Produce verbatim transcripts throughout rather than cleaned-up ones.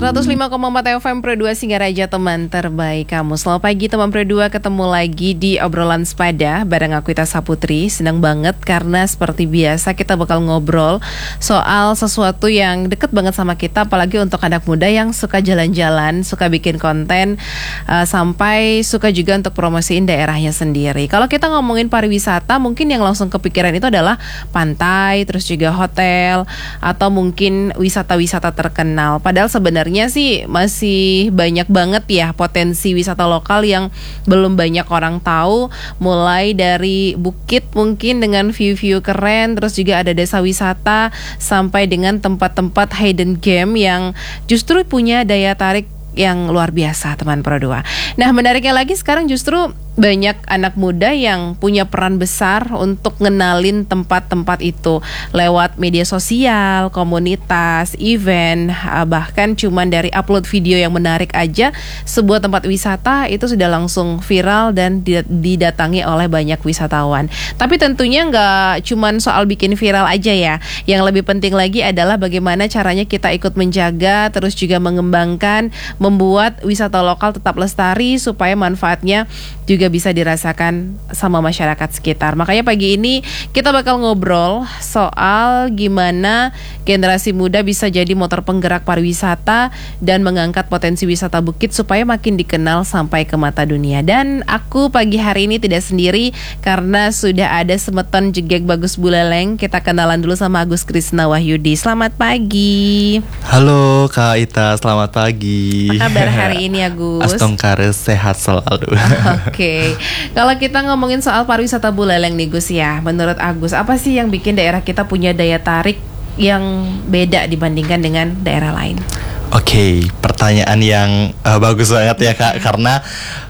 seratus lima koma empat F M Pro dua Singaraja, teman terbaik kamu. Selamat pagi teman Pro dua, ketemu lagi di obrolan sepada bareng aku Ita Saputri. Senang banget karena seperti biasa kita bakal ngobrol soal sesuatu yang deket banget sama kita, apalagi untuk anak muda yang suka jalan-jalan, suka bikin konten, uh, sampai suka juga untuk promosiin daerahnya sendiri. Kalau kita ngomongin pariwisata, mungkin yang langsung kepikiran itu adalah pantai, terus juga hotel, atau mungkin wisata-wisata terkenal. Padahal sebenarnya sih masih banyak banget ya potensi wisata lokal yang belum banyak orang tahu. Mulai dari bukit mungkin dengan view-view keren, terus juga ada desa wisata, sampai dengan tempat-tempat hidden gem yang justru punya daya tarik yang luar biasa teman Pro dua. Nah, menariknya lagi sekarang justru banyak anak muda yang punya peran besar untuk ngenalin tempat-tempat itu lewat media sosial, komunitas, event, bahkan cuman dari upload video yang menarik aja, sebuah tempat wisata itu sudah langsung viral dan didatangi oleh banyak wisatawan. Tapi tentunya nggak cuman soal bikin viral aja ya. Yang lebih penting lagi adalah bagaimana caranya kita ikut menjaga, terus juga mengembangkan, membuat wisata lokal tetap lestari supaya manfaatnya juga bisa dirasakan sama masyarakat sekitar. Makanya pagi ini kita bakal ngobrol soal gimana generasi muda bisa jadi motor penggerak pariwisata dan mengangkat potensi wisata bukit supaya makin dikenal sampai ke mata dunia. Dan aku pagi hari ini tidak sendiri karena sudah ada semeton jegek Bagus Buleleng. Kita kenalan dulu sama Agus Krisna Wahyudi. Selamat pagi. Halo Kak Ita, selamat pagi. Apa kabar hari ini Agus? Astongkares, sehat selalu. Oke. Oke, kalau kita ngomongin soal pariwisata Buleleng nih Gus ya, menurut Agus apa sih yang bikin daerah kita punya daya tarik yang beda dibandingkan dengan daerah lain? Oke, pertanyaan yang uh, bagus banget ya Kak, karena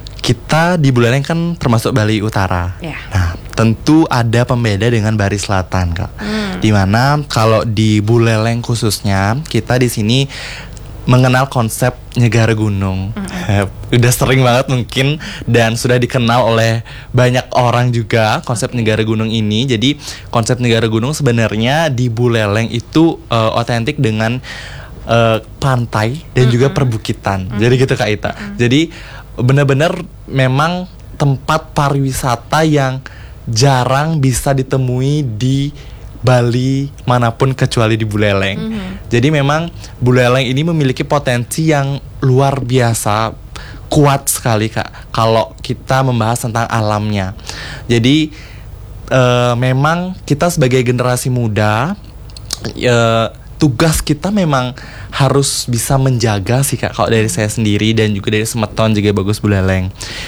kita di Buleleng kan termasuk Bali Utara. Ya. Nah, tentu ada pembeda dengan Bali Selatan Kak. Hmm. Dimana kalau di Buleleng khususnya kita di sini mengenal konsep Nyegara Gunung. Mm-hmm. Udah sering banget mungkin dan sudah dikenal oleh banyak orang juga konsep okay. Nyegara Gunung ini. Jadi konsep Nyegara Gunung sebenarnya di Buleleng itu uh, otentik dengan uh, pantai dan mm-hmm. juga perbukitan. Mm-hmm. Jadi gitu Kak Ita. Mm-hmm. Jadi benar-benar memang tempat pariwisata yang jarang bisa ditemui di Bali manapun kecuali di Buleleng. Mm-hmm. Jadi memang Buleleng ini memiliki potensi yang luar biasa, kuat sekali Kak, kalau kita membahas tentang alamnya. Jadi uh, memang kita sebagai generasi muda, uh, tugas kita memang harus bisa menjaga sih Kak, kalau dari saya sendiri dan juga dari Semeton juga Bagus Buleleng.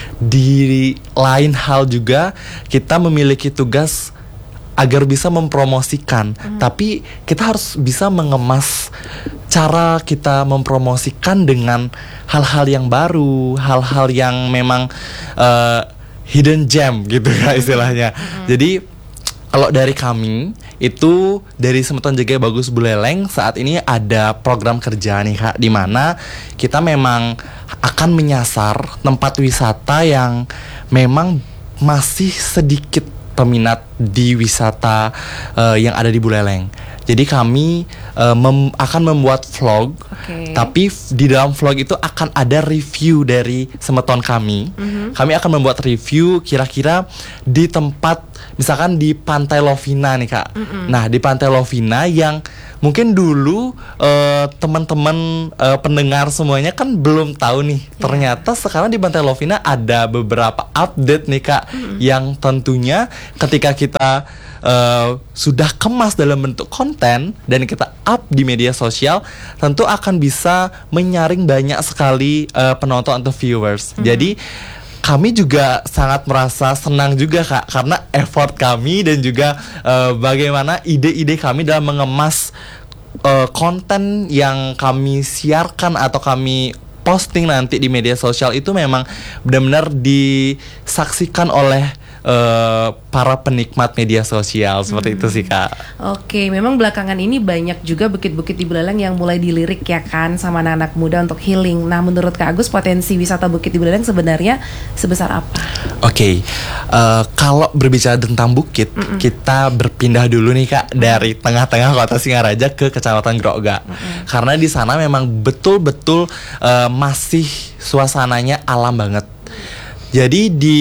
Di lain hal juga kita memiliki tugas agar bisa mempromosikan, hmm. tapi kita harus bisa mengemas cara kita mempromosikan dengan hal-hal yang baru, hal-hal yang memang uh, hidden gem gitu kan istilahnya. Hmm. Jadi kalau dari kami itu dari Semeton Jaga Bagus Buleleng saat ini ada program kerja nih Kak, di mana kita memang akan menyasar tempat wisata yang memang masih sedikit peminat di wisata uh, yang ada di Buleleng. Jadi kami uh, mem- akan membuat vlog, okay. tapi f- di dalam vlog itu akan ada review dari Semeton kami. Mm-hmm. Kami akan membuat review kira-kira di tempat, misalkan di Pantai Lovina nih Kak. Mm-hmm. Nah di Pantai Lovina yang mungkin dulu uh, teman-teman uh, pendengar semuanya kan belum tahu nih. Yeah. Ternyata sekarang di Pantai Lovina ada beberapa update nih Kak, mm-hmm. yang tentunya ketika kita uh, sudah kemas dalam bentuk konten dan kita up di media sosial, tentu akan bisa menyaring banyak sekali uh, penonton atau viewers. Mm-hmm. Jadi kami juga sangat merasa senang juga Kak, karena effort kami dan juga uh, bagaimana ide-ide kami dalam mengemas uh, konten yang kami siarkan atau kami posting nanti di media sosial itu memang benar-benar disaksikan oleh uh, para penikmat media sosial seperti hmm. itu sih Kak. Oke, memang belakangan ini banyak juga bukit-bukit di Buleleng yang mulai dilirik ya kan sama anak-anak muda untuk healing. Nah, menurut Kak Agus potensi wisata bukit di Buleleng sebenarnya sebesar apa? Oke, uh, kalau berbicara tentang bukit, Mm-mm. kita berpindah dulu nih Kak Mm-mm. dari tengah-tengah kota Singaraja ke Kecamatan Grogak. Mm-mm. Karena di sana memang betul-betul uh, masih suasananya alam banget. Jadi di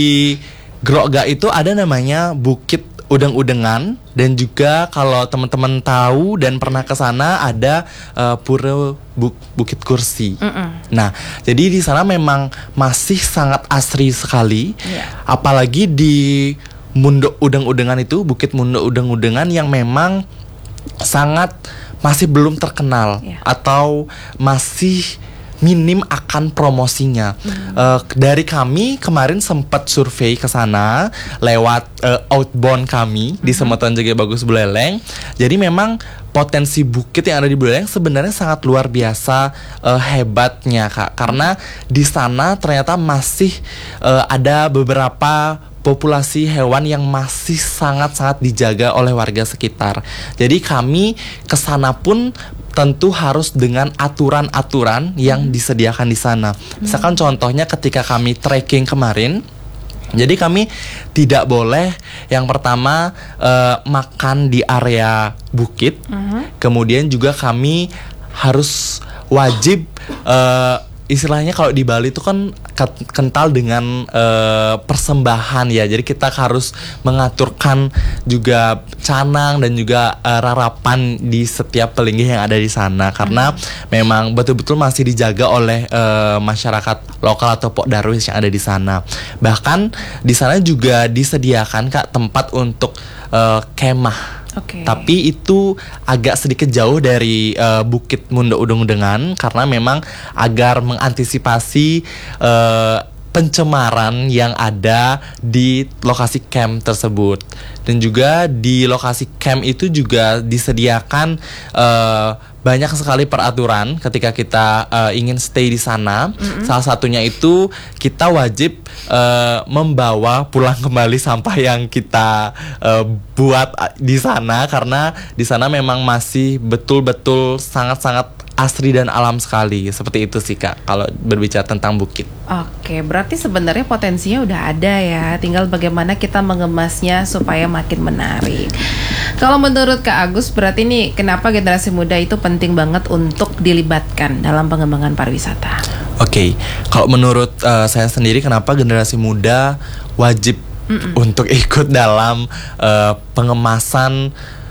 Grogak itu ada namanya Bukit Udeng-Udengan, dan juga kalau teman-teman tahu dan pernah ke sana ada uh, Pura Buk- Bukit Kursi. Mm-mm. Nah, jadi di sana memang masih sangat asri sekali. Yeah. Apalagi di Mundok Udeng-Udengan itu, Bukit Mundok Udeng-Udengan yang memang sangat masih belum terkenal, yeah. atau masih minim akan promosinya. Hmm. Uh, dari kami kemarin sempat survei ke sana lewat uh, outbound kami hmm. di Semeton Jaya Bagus Buleleng. Jadi memang potensi bukit yang ada di Buleleng sebenarnya sangat luar biasa uh, hebatnya Kak. Karena di sana ternyata masih uh, ada beberapa populasi hewan yang masih sangat-sangat dijaga oleh warga sekitar. Jadi kami kesana pun tentu harus dengan aturan-aturan yang hmm. disediakan di sana. Misalkan hmm. contohnya ketika kami trekking kemarin, jadi kami tidak boleh yang pertama uh, makan di area bukit, uh-huh. kemudian juga kami harus wajib uh, istilahnya kalau di Bali itu kan kental dengan uh, persembahan ya. Jadi kita harus mengaturkan juga canang dan juga uh, rarapan di setiap pelinggih yang ada di sana. Karena hmm. memang betul-betul masih dijaga oleh uh, masyarakat lokal atau Pok Darwis yang ada di sana. Bahkan di sana juga disediakan Kak tempat untuk uh, kemah. Okay. Tapi itu agak sedikit jauh dari uh, Bukit Mundok Udeng-Udengan karena memang agar mengantisipasi uh, pencemaran yang ada di lokasi camp tersebut. Dan juga di lokasi camp itu juga disediakan uh, banyak sekali peraturan ketika kita uh, ingin stay di sana. Mm-hmm. Salah satunya itu kita wajib uh, membawa pulang kembali sampah yang kita uh, buat di sana, karena di sana memang masih betul-betul sangat-sangat asri dan alam sekali. Seperti itu sih Kak kalau berbicara tentang bukit. Oke, berarti sebenarnya potensinya udah ada ya, tinggal bagaimana kita mengemasnya supaya makin menarik. Kalau menurut Kak Agus, berarti nih kenapa generasi muda itu penting banget untuk dilibatkan dalam pengembangan pariwisata? Oke, kalau menurut uh, saya sendiri kenapa generasi muda wajib Mm-mm. untuk ikut dalam uh, pengemasan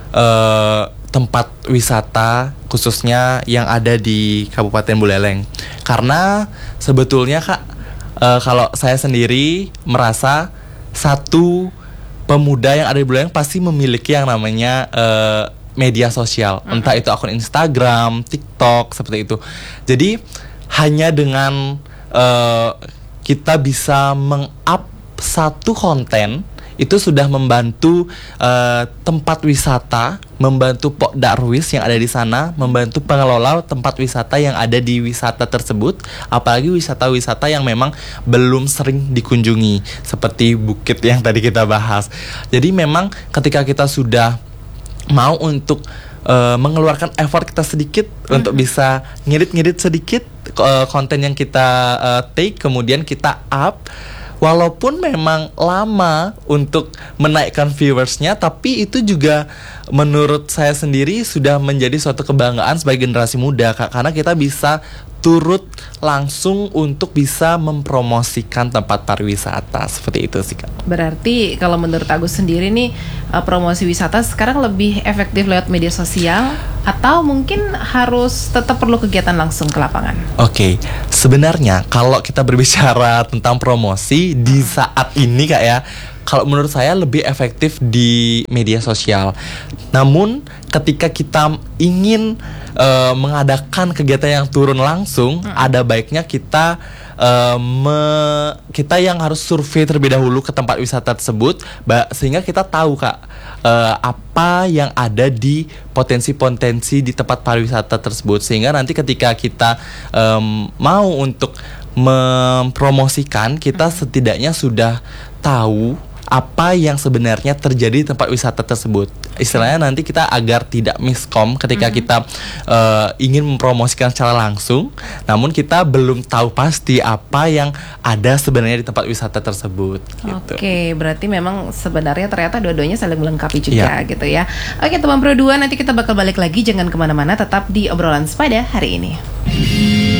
uh, tempat wisata khususnya yang ada di Kabupaten Buleleng. Karena sebetulnya Kak, uh, kalau saya sendiri merasa satu pemuda yang ada di Buleleng pasti memiliki yang namanya uh, media sosial, mm-hmm. entah itu akun Instagram, TikTok, seperti itu. Jadi hanya dengan uh, kita bisa meng-up satu konten itu sudah membantu uh, tempat wisata, membantu Pok Darwis yang ada di sana, membantu pengelola tempat wisata yang ada di wisata tersebut, apalagi wisata-wisata yang memang belum sering dikunjungi, seperti bukit yang tadi kita bahas. Jadi memang ketika kita sudah mau untuk uh, mengeluarkan effort kita sedikit mm-hmm. untuk bisa ngirit-ngirit sedikit uh, konten yang kita uh, take, kemudian kita up. Walaupun memang lama untuk menaikkan viewersnya, tapi itu juga menurut saya sendiri sudah menjadi suatu kebanggaan sebagai generasi muda Kak, karena kita bisa turut langsung untuk bisa mempromosikan tempat pariwisata, seperti itu sih Kak. Berarti kalau menurut Agus sendiri nih, promosi wisata sekarang lebih efektif lewat media sosial atau mungkin harus tetap perlu kegiatan langsung ke lapangan? Oke, okay. Sebenarnya kalau kita berbicara tentang promosi di saat ini Kak ya, kalau menurut saya lebih efektif di media sosial. Namun ketika kita ingin uh, mengadakan kegiatan yang turun langsung, hmm. ada baiknya kita uh, me, kita yang harus survei terlebih dahulu ke tempat wisata tersebut, ba- sehingga kita tahu Kak uh, apa yang ada di potensi-potensi di tempat pariwisata tersebut, sehingga nanti ketika kita um, mau untuk mempromosikan, kita setidaknya sudah tahu apa yang sebenarnya terjadi di tempat wisata tersebut. Istilahnya nanti kita agar tidak miskom ketika mm-hmm. kita uh, ingin mempromosikan secara langsung, namun kita belum tahu pasti apa yang ada sebenarnya di tempat wisata tersebut. Oke, gitu. Berarti memang sebenarnya ternyata dua-duanya saling melengkapi juga, yeah. gitu ya. Oke, teman Pro dua, nanti kita bakal balik lagi, jangan kemana-mana, tetap di obrolan sepada hari ini.